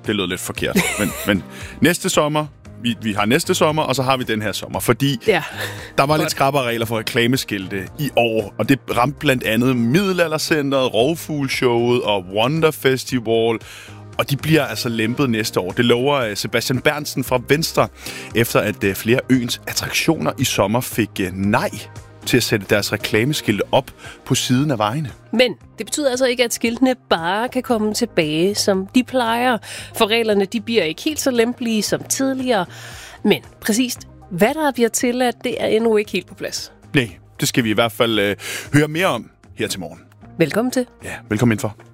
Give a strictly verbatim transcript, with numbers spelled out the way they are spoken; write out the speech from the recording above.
det lød lidt forkert. men, men næste sommer, vi, vi har næste sommer, og så har vi den her sommer. Fordi ja. der var lidt skrappere regler for reklameskilte i år, og det ramte blandt andet Middelaldercenteret, Rovfuglshowet og Wonder Festival. Og de bliver altså lempet næste år. Det lover Sebastian Berntsen fra Venstre, efter at flere øens attraktioner i sommer fik nej til at sætte deres reklameskilte op på siden af vejene. Men det betyder altså ikke, at skiltene bare kan komme tilbage, som de plejer. For reglerne, de bliver ikke helt så lempelige som tidligere. Men præcist, hvad der bliver tilladt, det er endnu ikke helt på plads. Nej, det skal vi i hvert fald øh, høre mere om her til morgen. Velkommen til. Ja, velkommen indenfor.